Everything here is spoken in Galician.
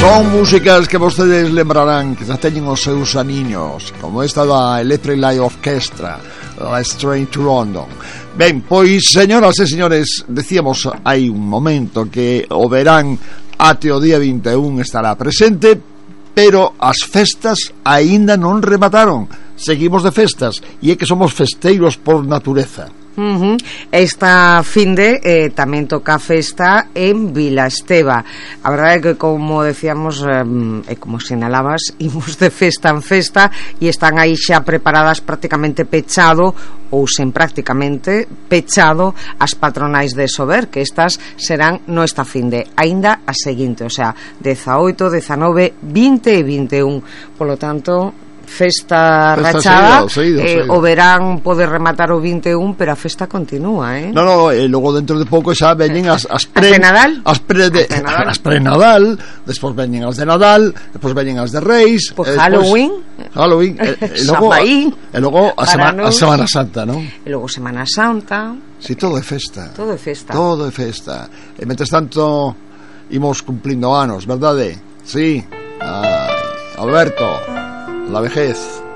Son músicas que vostedes lembrarán, que xa teñen os seus aniños, como esta da Electric Light Orchestra, a Train to London. Ben, pois, señoras e señores, decíamos hai un momento que o verán até o día 21 estará presente, pero as festas aínda non remataron. Seguimos de festas, e é que somos festeiros por natureza. Esta finde tamén toca festa en Vilaesteva. A verdade é que, como decíamos e como sinalabas, imos de festa en festa e están aí xa preparadas, prácticamente pechado ou sen prácticamente pechado, as patronais de Sober, que estas serán no esta finde, aínda a seguinte, o sea, 18, 19, 20 e 21. Polo tanto, festa rachada, seguido. O verán pode rematar o 21, pero a festa continúa, No, e logo dentro de pouco xa veñen as de Nadal, as pre-Nadal, despois veñen as de Nadal, despois veñen as de Reis, pues Halloween, e logo a Semana Santa, non? E logo Semana Santa. Si, todo é festa. Todo é festa. Todo é festa. E mentres tanto imos cumplindo anos, verdade? Sí. Alberto, la vejez.